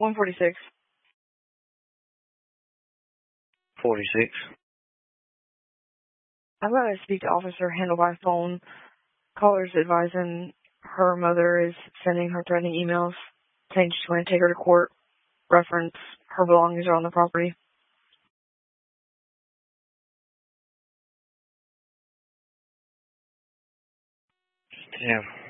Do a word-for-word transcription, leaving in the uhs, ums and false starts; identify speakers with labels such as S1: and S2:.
S1: one forty-six.
S2: forty-six.
S1: I've got to speak to Officer Handle by phone. Caller's advising her mother is sending her threatening emails saying she's going to take her to court. Reference, her belongings are on the property.
S2: Yeah.